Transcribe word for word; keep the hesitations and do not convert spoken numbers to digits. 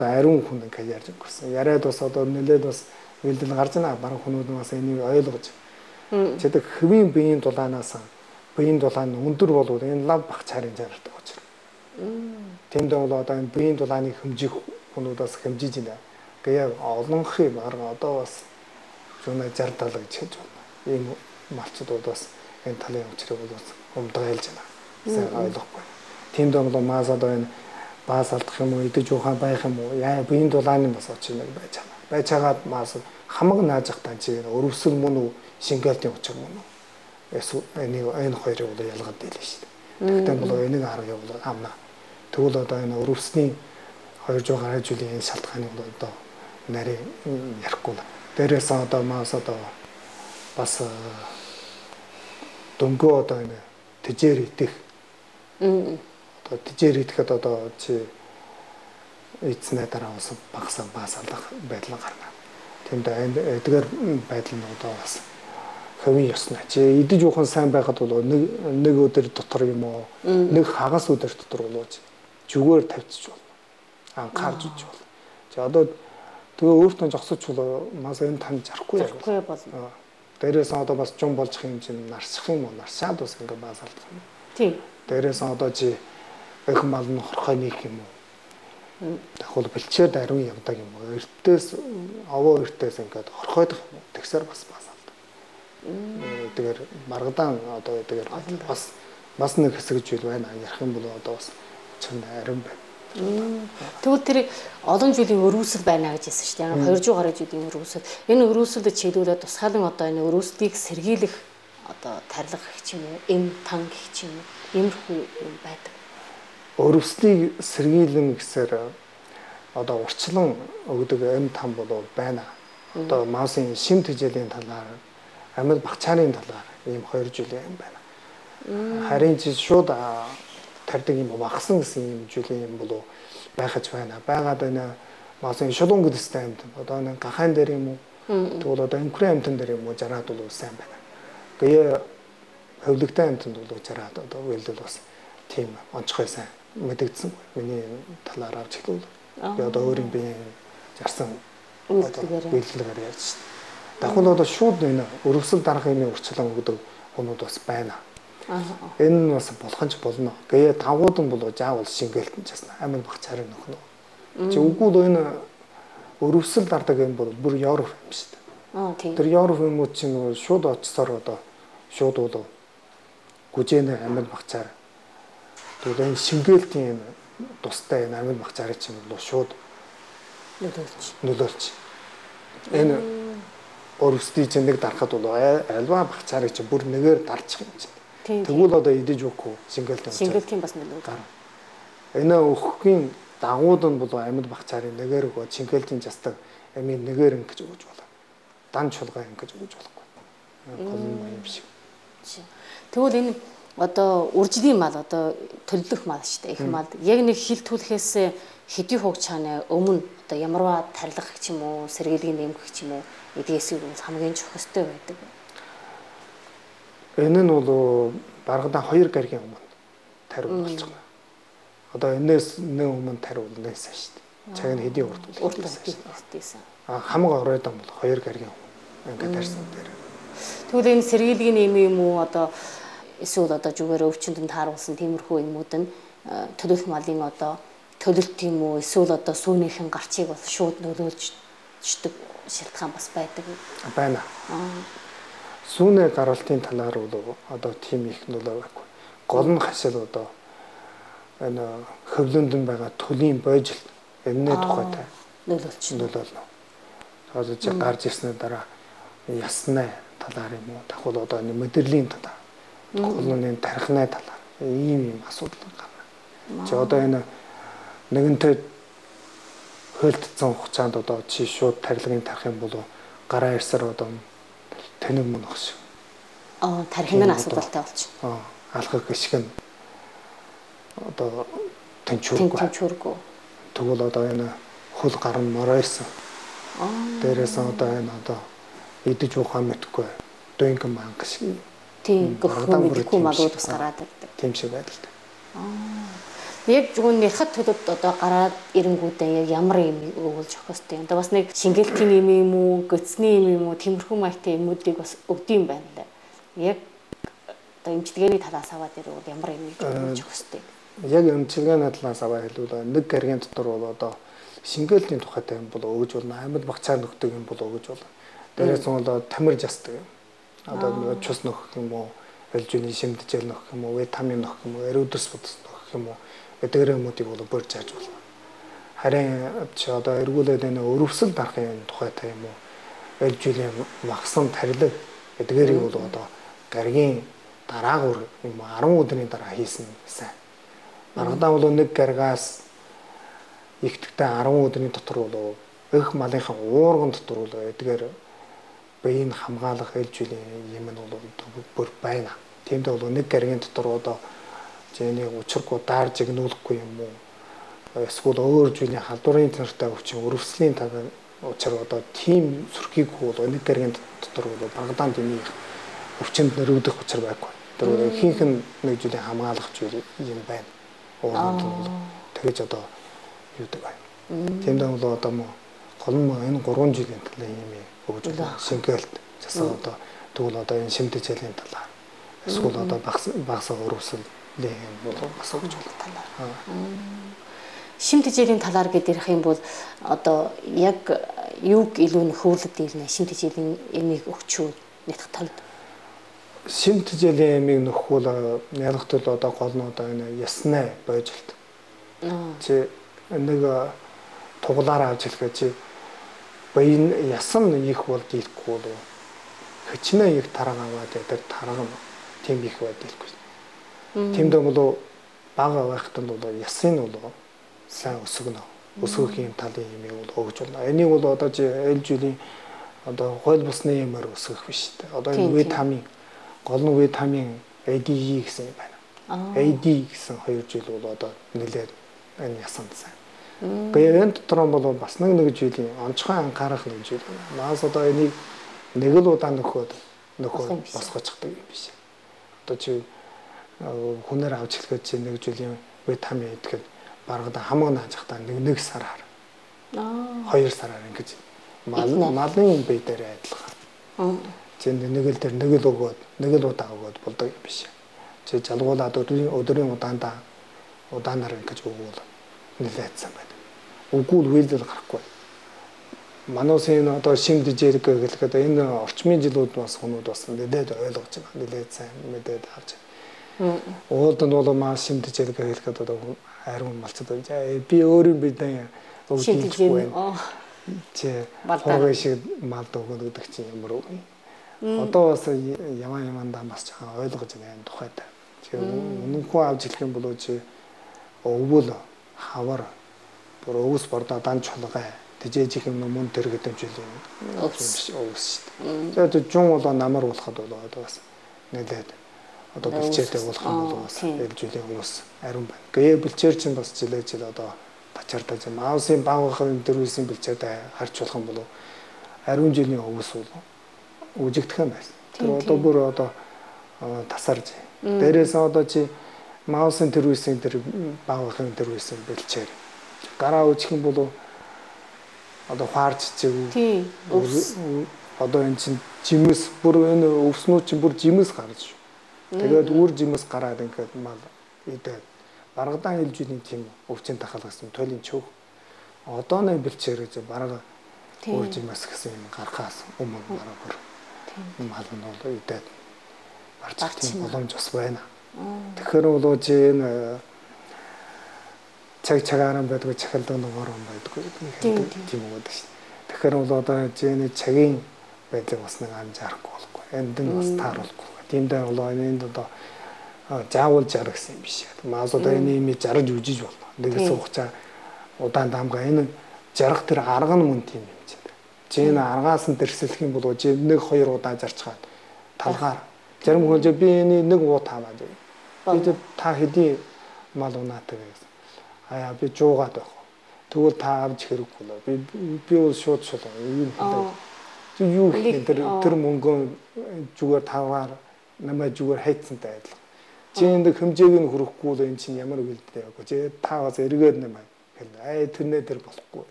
ариун хүн ингээд ярьж өгсөн. Яриад бас одоо нэлээд бас бэлдэл гарч байна. Баруун хүмүүс бас энийг ойлгож. Чэдэг хэвийн биеийн дулаанаас биеийн дулаан өндөр болвол энэ лав багцаарын жаргалтай гэж. Тэмдээ бол одоо энэ биеийн дулааныг хэмжих хүмүүдээс хэмжиж байна. Тэгээ олонхын барга одоо бас зүүнэ жардал гэж хэлж байна. Ийм малчдууд бас энэ талын учрыг бол өмдөөлж байна. Сайн ойлгохгүй. Тэмдээ бол маас одоо энэ баас алдах юм уу, идэж ухаан байх юм уу, яа биеийн дулааны бас очиж нэг байж байгаа. Байж байгаад маас хамаг наажахтаа чи өрөвсөл мөн үү, шингээлтийн учир мөн үү. Эсвэл энийг энэ хоёрыг бол ялгаад дийлээ шүү дээ. Тэгтээ бол энийг харах юм бол амна. Тэгвэл одоо энэ өрөвсний хоёр жоо гараж үлийн энэ шалтгааны бол одоо нарийн ярихгүй. Дээрээс одоо маас одоо бас дөнгөө одоо энэ тэжээр идэх. Одоо тэжээр идэхэд одоо чи эцнээ дараа бас багасаа баас алдах байдал гарна. Тэмдээ эдгээр байдал нь одоо бас хөвийн ёсна. Чи идэж уухан сайн байхад бол нэг нэг өдөр дотор юм уу, нэг хагас өдөр дотор болооч зүгээр тавьчих болно. Анхаарч үж болно. Чи одоо тэгээ өөртөө зогсож бол мас энэ тань жарахгүй жарахгүй болно. Дээрээс одоо бас жум болж их юм чинь нарсах юм уу, нарсаад бас ингээ баас алдах юм. Тийм. Дээрээс одоо чи их мал нь хорхой нийх юм уу? Дахул бэлчээр ариун явдаг юм уу? Эртээс овоо эртээс ингээд хорхойдох юм уу? Тэгсээр бас баас алдаг. Тэгэхээр маргадаан одоо тэгэхээр бас бас нэг хэсэг жил байна. Ярих юм бол одоо бас чанд ариун байна. Тэгвэл тэр олон жилийн өрөөсөл байна гэж хэлсэн шүү дээ. хоёр жоо гараж жилийн өрөөсөл. Энэ өрөөсөлд чиглүүлээд тусгаалan одоо энэ өрөөслийг сэргийлэх одоо тарилга гэх юм уу? Эм тан гэх юм уу? Иймэрхүү юм байдаг. Өрөвслийг сэргийлэн гэсээр одоо урчлан өгдөг эм там бол байна. Одоо маусын шим тэжээлийн талаар, амьд багцаарын талаар ийм хоёр жилийн юм байна. Харин чи шууд тарьдаг юм багсан гэсэн юм жилийн юм болов байхаж байна. Байгаад байна маусын шулуун гэдэгтэй амьд. Одоо нэг гахаан дээр юм уу? Тэгвэл одоо энкрэ амьтан дээр юм уу жараад бол сайн байна. Тэгээ хөвлөгтэй амьтанд бол жараад одоо үйлдэл бас тийм онцгой сайн мэдэгдсэн. Миний талаар авч хэлвэл би одоо өөрийн биеийн жарсан үйлдэлээр яаж шүү дээ. Дахин одоо шууд энэ өрөвсөл даргын урчлан өгдөг хүмүүс бас байна. Энэ нь бас болох ч болно. Тэгээ тавгууд нь бол заавал шингээлтэн часна. Амьд багцаарын нөхнө. Чи үгүй энэ өрөвсөл дардаг юм бол бүр Европ юм шүү дээ. Тэр Европ хүмүүс чинь шууд очсоор одоо шууд бол гүжээнэ амьд багцаар тэгээд энэ шингээлтийн тустай энэ амьд багцаарыг чинь бол шууд нөлөөлж нөлөөлж энэ өрөвсдий чинь нэг дарахад бол альва багцаарыг чинь бүр нэгээр дарчих юм чинь. Тэгвэл одоо идэж өгөхгүй шингээлтийн шингээлтийн бас нөлөө гарна. Энэ өгөхийн дагууд нь бол амьд багцаарын нэгээр өгөө шингээлтийн жастаг амийн нэгээр ингэж өгөж болно. Дан чулгаа ингэж өгөж болохгүй. Гол юм шиг. Тэгвэл энэ одоо үржлийн мал одоо төлөвлөх мал шүү дээ. Их мал яг нэг хил түлхээс хэдий хуг чаана өмнө одоо ямарваа тарилах гэх юм уу, сэргийлгийн нэмэх гэх юм уу эдгээсийг хамгийн чухалтай байдаг. Энэ нь бол баргадан хоёр гаригийн өмнө тариу болж байгаа. Одоо энэс нэг өмнө тариу нээсэн шүү дээ. Цаг нь хэдийн урт урт хийсэн. А хамаг оройд бол хоёр гаригийн өмнө ингээд тарьсан дээр. Тэгвэл энэ сэргийлгийн нэмээ юм уу одоо эсвэл одоо зүгээр өвчнөд тааруулсан тиймэрхүү юмуд нь төлөвлөх малын одоо төлөлт юм уу эсвэл одоо сүүнийхэн гарчийг бол шууд нөлөөлждөг шалтгаан бас байдаг. Байна. Сүүнэ гаралтын талаар бол одоо тийм их нөлөө байхгүй. Гол нь хашил одоо энэ хөвлөнд нь байгаа төлийн бойжил энэний тухайтай нөлөөлч нөлөөлнө. Одоо чи гарч ирсний дараа ясны талаар юм уу дахул одоо энэ мэдрэлийн талаар гол нь энэ тархины талаар ийм ийм асуудал гарна. Чи одоо энэ нэгэнтээ хөлтцэн хугацаанд одоо чи шууд тархилгын тарах юм бол гараа ирсээр одоо тэнэг мөн багш. Аа тархины асуудалтай болчих. Аа алхах гიშгэн одоо тэнчүүргүй. Тэнчүүргүй. Тэгвэл одоо энэ хөл гарна моройсон. Аа дээрээс одоо энэ одоо идэж ухаан мэдхгүй. Дөнгөн манг шиг. Тийм гөрхөө мэдхгүй магад бас гараад ирдэг. Тийм шиг байдаг. Аа Яг зөвхөн нэлхад төлөвд одоо гараад ирэнгүүтээ яг ямар юм өгүүлж өгөх хэвтэй. Одоо бас нэг шингэлтийн юм юм уу, göцний юм юм уу, тиймэрхүү маягтай юмнуудыг бас өгдөм байна л да. Яг одоо эмчилгээний талаас аваад ирвэл ямар юм өгүүлж өгөх хэвтэй. Яг эмчилгээний талаас аваад хэлвэл нэг гаригийн дотор бол одоо шингэлтийн тухайтай юм бол өгж болно. Амьд багцаар нөхдөг юм бол өгж болно. Дээрээс нь бол тамир жастдаг юм. Одоо нэг цус нөх юм уу, элжүний шимтжэл нөх юм уу, витамин нөх юм уу, эрүүдэс бодос нөх юм уу, эдгээр юмуудыг бол бөр зааж болно. Харин ч одоо эргүүлээд энэ өрөвсөл дарахын тухайтай юм уу, элжүний магсан тарилэг эдгээрийг бол одоо гаригийн дараагуур юм арван өдрийн дараа хийсэн гэсэн. Аргадаа бол нэг гаригаас ихтгэхдээ арван өдрийн дотор бол их малынхаа уурган дотор бол эдгээр биеийг хамгаалах элжүлийн юм нь бол бүр байна. Тиймдээ бол нэг гаригийн дотор одоо зэний учиргүй даарж игнүүлэхгүй юм уу? Эсвэл өөр зүйлийн халдварын танартай өвчин өрөвслийн талаар учир одоо тийм сүрхийг бол нэг гаригийн дотор бол багадаан дэмий өвчнөд нөрөгдөх учир байхгүй. Тэр ихэнх нь нэг зүйлийг хамгаалах зүйл юм байна. Уурганд бол тэгэж одоо юудаг байна. Тиймдээ бол одоо мо гол нь энэ гурван жилийн талаар юм өгж байна. Шингэлт засаа одоо тэгвэл одоо энэ шимтгийлийн талаар эсвэл одоо багс багсаа өрөвсөл юм бол бас өгж болох талаар. Шимтгийлийн талаар гэдэрх юм бол одоо яг юуг илүү нөхөрлөд ирнэ шимтгийлийн эмийг өгчүүл нэг талд. Шимтгийлийн эмийг нөхвөл ялах тул одоо гол нь одоо энэ яснаа бойжилт. Чи нэг туглаараа авч хэлгээ чи баян ясан их бол дийлэхгүй бол хичнээн их тарга аваад тэр тарга тийм их байд дийлэхгүй. Тиймдээ бол бага байхад нь бол ясын бол сайн өсгөнө. Өсгөх юм талын юм бол өгж байна. Энийг бол одоо чи элжүлийн одоо хууль бусны юмар өсгөх биш үү? Одоо энэ витамин гол нь витамин A D E гэсэн юм байна. A D гэсэн хоёр жил бол одоо нэлээд энэ ясанд сайн. Тэгээ энэ дотор бол бас нэг нэг жилийн онцгой анхаарах нэг жил байна. Маас одоо энийг нэг л удаа нөхөд нөхөд босгочихдаг юм биш. Одоо чи хүнээр авч хэлгээд чи нэг жилийн витамин идэхэд баргада хамаг наажахтаа нэг нэг сараар. Аа. Хоёр сараар ингэж малын бие дээр адилхан. Чи нэг л дээр нэг л өгөөд нэг л удаа өгөөд болдог юм биш. Чи жалгуулаад өдрийн өдрийн удаандаа удаанаар ингэж өгвөл нэлээдсэн байна. Үгүй л үйлдэл гарахгүй. Мануусын одоо шимтгийг гэхэд энэ орчмын жилүүд бас хүмүүс бас нэлээд ойлгож байгаа. Нэлээд сайн мэдээд авч. Уулд нь бол маш шимтгийг гэхэд одоо хайрын малцад байж би өөрийн бидэн өгдөггүй. Чи хогоо шиг мал дөгөөд гэдэг чинь ямар үг. Одоо бас яваа ямандаа бас жоохон ойлгож байгаа энэ тухайтай. Чи үнэнхүү авч хэлэх юм бол чи өвөл хавар бүр өвс бордоо дан чулгай тэжээж юм мөн тэр гэдэг юм өвс өвс шүү дээ. Тэгээд жун болоо намар болоход бол одоо бас нэлээд одоо бэлчээтэй болох юм бол бас элжүлийн хүмүүс ариун байна. Гээ бэлчээр чинь бас жилээ жил одоо тачаартаа юм. Аусын багын дөрвөлсийн бэлчээтэй харж болох юм бол ариун жилийн өвс бол үжигдэх юм байна. Тэр одоо бүр одоо тасарж. Дээрээс одоо чи маусын тэрвэсийн тэр багын тэрвэсийн бэлчээр гараа үүсэх юм бол одоо хаарч чиг. Тийм. Одоо энэ чинь жимс бүр энэ өвснүүд чинь бүр жимс гарч шүү. Тэгээд үр жимс гараад ингээд мал идээд баргадаан илжүүлийн тийм өвчин тахалгасан туйлын чөөх. Одоо нэг бэлчээр гэж барга үр жимс гэсэн юм гарахаас өмнө бараг мал нь бол идээд барчих тийм боломж бас байна. Тэгэхээр бол чи энэ цаг цагаараа байдаг цахилдаг нугаар юм байдаггүй тийм үг гэдэг шин. Тэгэхээр бол одоо чи энэ цагийн байдлыг бас нэг анзаарахгүй болохгүй. Энд нь бас тааруулахгүй. Тиймдээ бол энд одоо заавал жарах гэсэн юм биш. Маас одоо энэ юм жарж үжиж болно. Нэг суухчаа удаан дамгаа энэ жарах тэр арга нь мөн тийм юм чинь. Чи энэ аргаас нь дэрсэлэх юм бол чи нэг хоёр удаа зарчгаад талгаар зарим хүн би энэ нэг уу тааваад байна. Би та хэдий мал унаатай гэсэн. Аа би жуугаад байх. Тэгвэл та авч хэрэггүй л. Би би бол шууд шууд юм хэлээ. Чи юу хийх тэр тэр мөнгөө зүгээр таваар намайг зүгээр хайцсантай адилхан. Чи энэ хэмжээг нь хүрэхгүй л эн чинь ямар үгэлтэй яг. Чи таагаас эргээд нэмэ. Гэл ай тэрнээ тэр болохгүй.